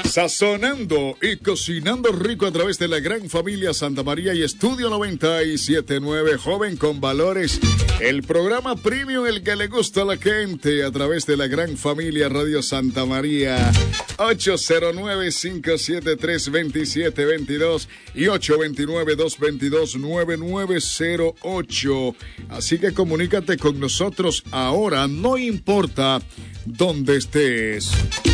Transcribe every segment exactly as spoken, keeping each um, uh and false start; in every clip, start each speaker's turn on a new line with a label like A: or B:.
A: Sazonando y cocinando rico a través de la gran familia Santa María y Estudio noventa y siete punto nueve, joven con valores. El programa premium, el que le gusta a la gente a través de la gran familia Radio Santa María. ocho cero nueve, cinco siete tres, dos siete dos dos y ocho dos nueve, dos dos dos, nueve nueve cero ocho. Así que comunícate con nosotros ahora, no importa dónde estés.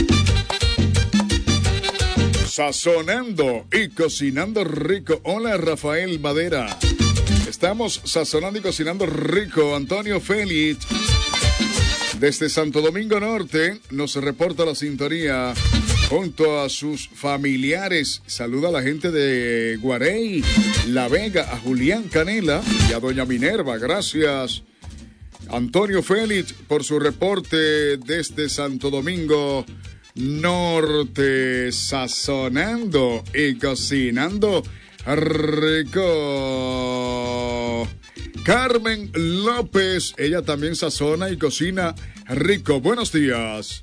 A: Sazonando y cocinando rico. Hola, Rafael Madera. Estamos sazonando y cocinando rico. Antonio Félix, desde Santo Domingo Norte, nos reporta la sintonía junto a sus familiares. Saluda a la gente de Guarey, La Vega, a Julián Canela y a doña Minerva. Gracias, Antonio Félix, por su reporte desde Santo Domingo Norte, sazonando y cocinando rico. Carmen López, ella también sazona y cocina rico. Buenos días.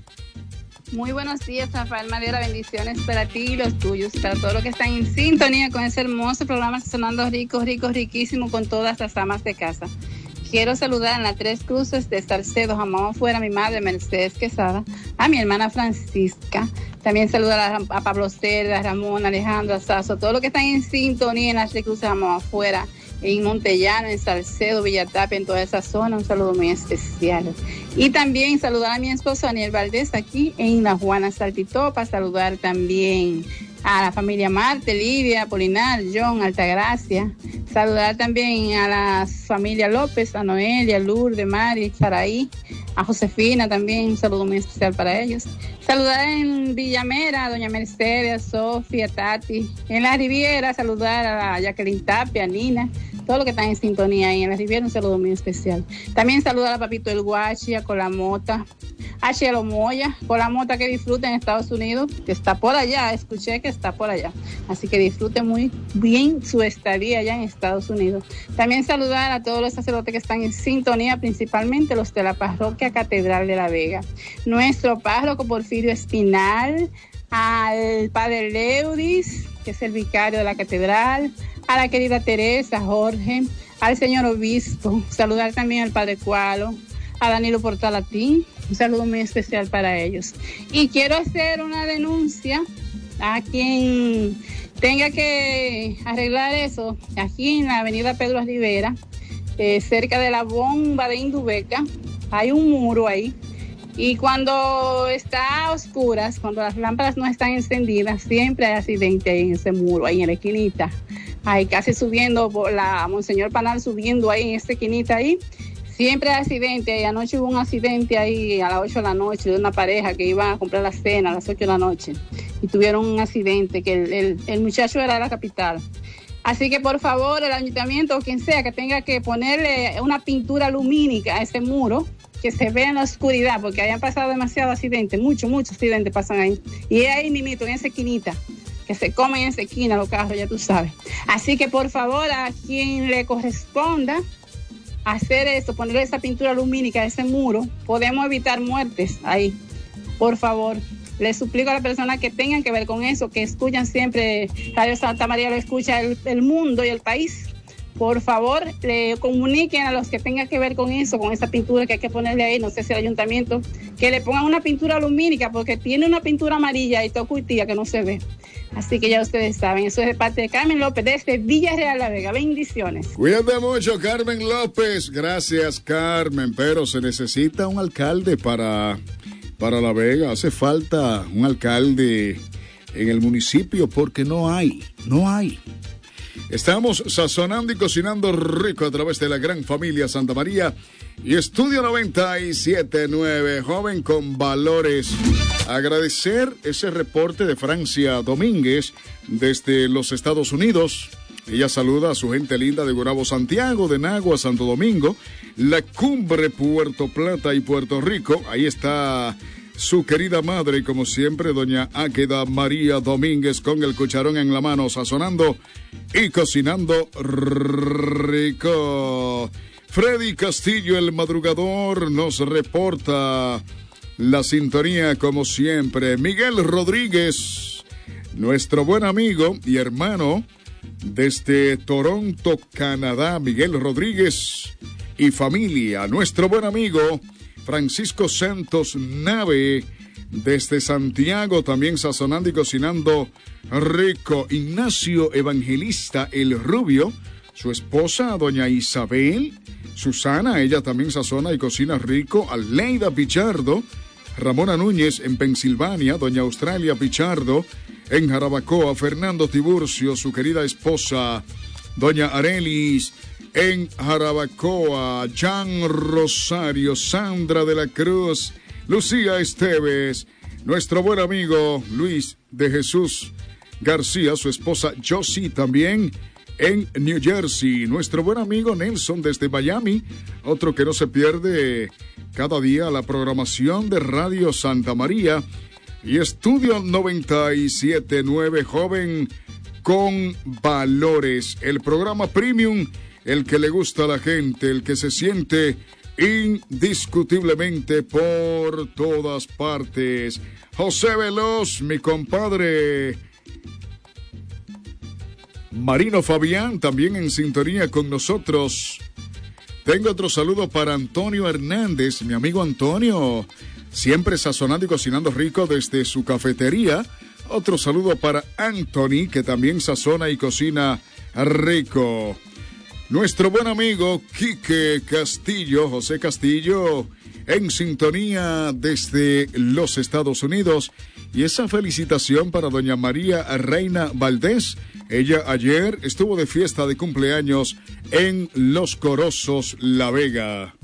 B: Muy buenos días, Rafael Madera. Bendiciones para ti y los tuyos, para todos los que están en sintonía con ese hermoso programa Sazonando Rico, Rico, Riquísimo, con todas las amas de casa. Quiero saludar en las Tres Cruces de Salcedo, Jamón Afuera, a mi madre Mercedes Quesada, a mi hermana Francisca. También saludar a, a Pablo Cerda, a Ramón, Alejandro, a Sazo, todos los que están en sintonía en las Tres Cruces, Jamón Afuera, en Montellano, en Salcedo, Villatapia, en toda esa zona. Un saludo muy especial. Y también saludar a mi esposo Daniel Valdés aquí en La Juana Saltitopa. Saludar también a la familia Marte, Lidia, Apolinar, John, Altagracia. Saludar también a la familia López, a Noelia, Lourdes, Mari, Saraí, a Josefina también, un saludo muy especial para ellos. Saludar en Villamera a doña Mercedes, a Sofía, Tati. En la Riviera, saludar a Jacqueline Tapia, a Nina, todos los que están en sintonía ahí en la Riviera, un saludo muy especial. También saludar a Papito El Guachi, a Colamota, a Chelo Moya, Colamota, que disfruten en Estados Unidos, que está por allá, escuché que está por allá. Así que disfruten muy bien su estadía allá en Estados Unidos. También saludar a todos los sacerdotes que están en sintonía, principalmente los de la Parroquia Catedral de La Vega. Nuestro párroco Porfirio Espinal, al Padre Leudis, que es el vicario de la Catedral, a la querida Teresa, Jorge, al señor Obispo. Saludar también al Padre Cualo, a Danilo Portalatín, un saludo muy especial para ellos. Y quiero hacer una denuncia a quien tenga que arreglar eso, aquí en la avenida Pedro Rivera, eh, cerca de la bomba de Indubeca, hay un muro ahí, y cuando está a oscuras, cuando las lámparas no están encendidas, siempre hay accidente ahí en ese muro, ahí en la esquinita, ahí casi subiendo por la Monseñor Panal, subiendo ahí en esa esquinita ahí. Siempre hay accidente, y anoche hubo un accidente ahí a las ocho de la noche de una pareja que iba a comprar la cena a las ocho de la noche y tuvieron un accidente, que el, el, el muchacho era de la capital. Así que por favor el ayuntamiento o quien sea que tenga que ponerle una pintura lumínica a ese muro, que se vea en la oscuridad, porque hayan pasado demasiados accidentes, muchos, muchos accidentes pasan ahí. Y es ahí mimito, en esa esquinita, que se comen en esa esquina los carros, ya tú sabes. Así que por favor a quien le corresponda hacer eso, ponerle esa pintura lumínica a ese muro, podemos evitar muertes ahí. Por favor, les suplico a las personas que tengan que ver con eso, que escuchan siempre Radio Santa María, lo escucha el, el mundo y el país. Por favor, le comuniquen a los que tengan que ver con eso, con esa pintura que hay que ponerle ahí, no sé si el ayuntamiento, que le pongan una pintura lumínica, porque tiene una pintura amarilla y tocuitía que no se ve. Así que ya ustedes saben, eso es de parte de Carmen López desde Villarreal La Vega. Bendiciones.
A: Cuídate mucho, Carmen López. Gracias, Carmen. Pero se necesita un alcalde para, para La Vega. Hace falta un alcalde en el municipio porque no hay, no hay. Estamos sazonando y cocinando rico a través de la gran familia Santa María y Estudio noventa y siete punto nueve, joven con valores. Agradecer ese reporte de Francia Domínguez desde los Estados Unidos. Ella saluda a su gente linda de Gurabo, Santiago, de Nagua, Santo Domingo, La Cumbre, Puerto Plata y Puerto Rico. Ahí está su querida madre, y como siempre, doña Águeda María Domínguez, con el cucharón en la mano, sazonando y cocinando rico. Freddy Castillo, el madrugador, nos reporta la sintonía como siempre. Miguel Rodríguez, nuestro buen amigo y hermano desde Toronto, Canadá. Miguel Rodríguez y familia. Nuestro buen amigo Francisco Santos Nave desde Santiago, también sazonando y cocinando rico. Ignacio Evangelista El Rubio, su esposa doña Isabel Susana, ella también sazona y cocina rico. Aleida Pichardo, Ramona Núñez en Pensilvania, doña Australia Pichardo en Jarabacoa, Fernando Tiburcio, su querida esposa doña Arelis en Jarabacoa, Jan Rosario, Sandra de la Cruz, Lucía Esteves, nuestro buen amigo Luis de Jesús García, su esposa Josie también en New Jersey, nuestro buen amigo Nelson desde Miami, otro que no se pierde cada día la programación de Radio Santa María y Estudio noventa y siete punto nueve, joven con valores, el programa premium, el que le gusta a la gente, el que se siente indiscutiblemente por todas partes. José Veloz, mi compadre Marino Fabián, también en sintonía con nosotros. Tengo otro saludo para Antonio Hernández, mi amigo Antonio, siempre sazonando y cocinando rico desde su cafetería. Otro saludo para Anthony, que también sazona y cocina rico. Nuestro buen amigo Quique Castillo, José Castillo, en sintonía desde los Estados Unidos. Y esa felicitación para doña María Reina Valdés. Ella ayer estuvo de fiesta de cumpleaños en Los Corozos, La Vega.